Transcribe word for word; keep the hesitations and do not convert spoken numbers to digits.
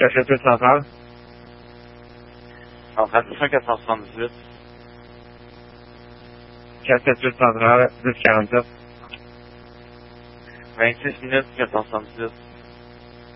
Cachet huit central. Central six cent quatre cent soixante-dix-huit. quatre sept huit central, dix quarante-sept. vingt-six minutes quatre cent soixante-dix-huit.